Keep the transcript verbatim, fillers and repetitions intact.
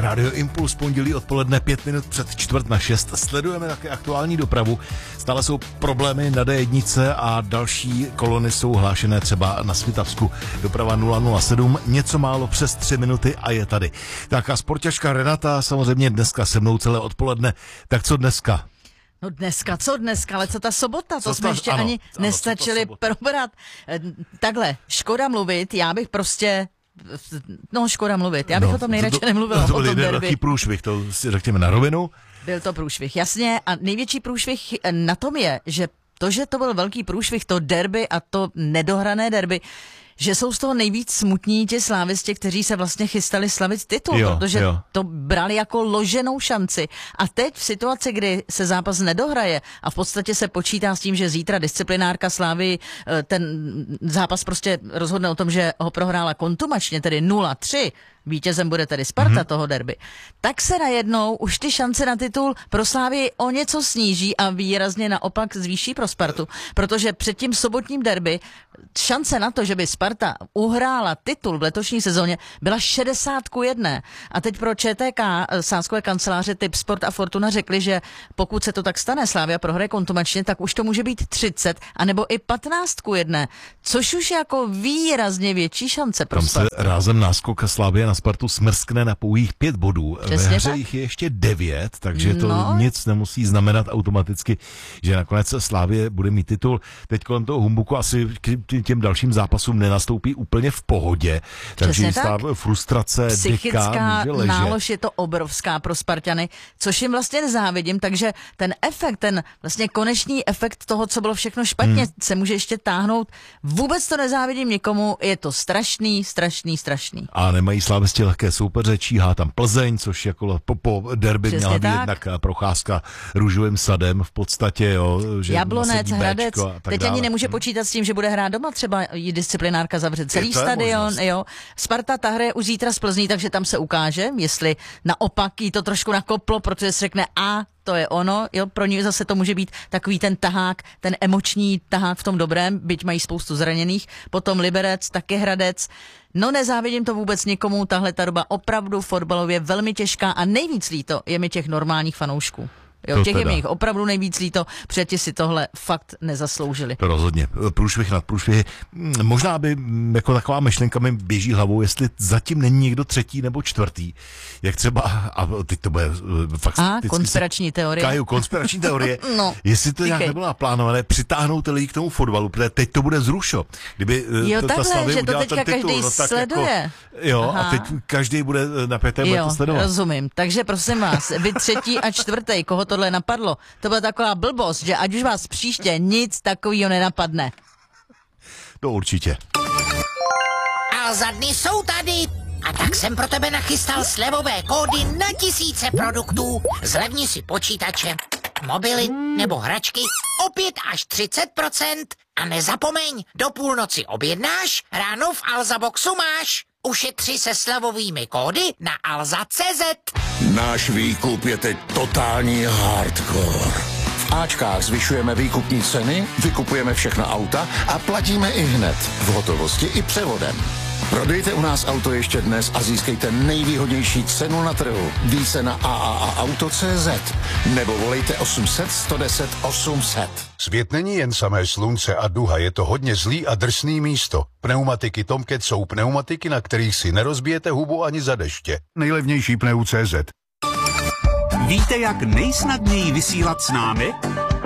Radio Impuls, pondělí odpoledne, pět minut před čtvrt na šest. Sledujeme také aktuální dopravu. Stále jsou problémy na D jedna a další kolony jsou hlášené třeba na Svitavsku. Doprava nula nula sedm, něco málo přes tři minuty a je tady. Tak a sportařka Renata samozřejmě dneska se mnou celé odpoledne. Tak co dneska? No dneska, co dneska, ale co ta sobota, to co jsme ta, ještě ano, ani ano, nestačili probrat. Takhle, škoda mluvit, já bych prostě... No, škoda mluvit. Já bych no, o tom nejradši to, nemluvila. To, to o tom byl velký průšvih, to si řekněme na rovinu. Byl to průšvih, jasně. A největší průšvih na tom je, že to, že to byl velký průšvih, to derby a to nedohrané derby, že jsou z toho nejvíc smutní ti slávisti, kteří se vlastně chystali slavit titul, jo, protože jo. to brali jako loženou šanci. A teď v situaci, kdy se zápas nedohraje a v podstatě se počítá s tím, že zítra disciplinárka Slávy ten zápas prostě rozhodne o tom, že ho prohrála kontumačně, tedy nula tři, vítězem bude tedy Sparta mm-hmm. toho derby, tak se najednou už ty šance na titul pro Slávy o něco sníží a výrazně naopak zvýší pro Spartu, protože před tím sobotním derby šance na to, že by Sparta uhrála titul v letošní sezóně, byla šedesát ku jedné. A teď pro ČTK, sázkové kanceláře Tip Sport a Fortuna řekli, že pokud se to tak stane, Slavia prohraje kontumačně, tak už to může být třicet, anebo i patnáct ku jedné, což už je jako výrazně větší šance pro Tam Spartu. Se rázem náskok Slavia na Spartu smrskne na pouhých pět bodů. Přesně Ve hře tak. jich je ještě devět, takže to no. nic nemusí znamenat automaticky, že nakonec Slavie bude mít titul. Teď kolem toho humbuku asi k těm dalším zápasům nenastoupí úplně v pohodě. Takže jistá frustrace, psychická deka, nálož je to obrovská pro Spartany, což jim vlastně nezávidím, takže ten efekt, ten vlastně konečný efekt toho, co bylo všechno špatně, hmm. se může ještě táhnout. Vůbec to nezávidím nikomu, je to strašný, strašný, strašný. A nemají slávisti lehké soupeře, číhá tam Plzeň, což jako po, po derby Přesně měla být tak. jednak procházka růžovým sadem v podstatě, jo. Že Jablonec, Hradec, teď dále. ani nemůže počítat s tím, že bude hrát doma, třeba jí disciplinárka zavře celý stadion, možnost. jo. Sparta ta hraje už zítra z Plzní, takže tam se ukáže, jestli naopak jí to trošku nakoplo, protože se řekne a to je ono, jo, pro ní zase to může být takový ten tahák, ten emoční tahák v tom dobrém, byť mají spoustu zraněných, potom Liberec, taky Hradec. No nezávidím to vůbec nikomu, tahle ta doba opravdu fotbalově velmi těžká a nejvíc líto je mi těch normálních fanoušků. Jo, To těch teda. je mi jich opravdu nejvíc líto, protože ti si tohle fakt nezasloužili. To rozhodně. Průšvih nad průšvihy. Možná by jako taková myšlenka mi běží hlavou, jestli zatím není někdo třetí nebo čtvrtý. Jak třeba, a teď to bude fakt... A, konspirační teorie. Kaju, konspirační teorie. No, jestli to díkej. nějak nebylo naplánované, přitáhnout lidi k tomu fotbalu, protože teď to bude zrušo. Kdyby jo, ta, takhle, ta Slavia že to udělala teďka ten titul, každý no, tak sleduje. Jako, jo, Aha. a teď každý bude napěté, bude Jo, to sledovat. rozumím. Takže prosím vás, vy třetí a čtvrtý, koho tohle napadlo, to byla taková blbost, že ať už vás příště nic takového nenapadne. To určitě. Alza dny jsou tady. A tak jsem pro tebe nachystal slevové kódy na tisíce produktů. Zlevni si počítače, mobily nebo hračky o pět až třicet procent. A nezapomeň, do půlnoci objednáš, ráno v Alza Boxu máš. Ušetři se slevovými kódy na alza tečka cé zet. Náš výkup je teď totální hardcore. V Ačkách zvyšujeme výkupní ceny, vykupujeme všechna auta a platíme i hned, v hotovosti i převodem. Prodejte u nás auto ještě dnes a získejte nejvýhodnější cenu na trhu. Více na a a a auto tečka cé zet nebo volejte osm set, sto deset, osm set. Svět není jen samé slunce a duha, je to hodně zlý a drsný místo. Pneumatiky Tomcat jsou pneumatiky, na kterých si nerozbijete hubu ani za deště. Nejlevnější pneu tečka cé zet. Víte, jak nejsnadněji vysílat s námi?